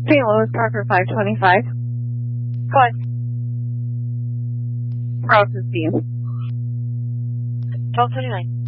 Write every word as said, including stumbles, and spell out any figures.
Saint Louis Parker five twenty-five. Go ahead. Process beam. twelve twenty-nine.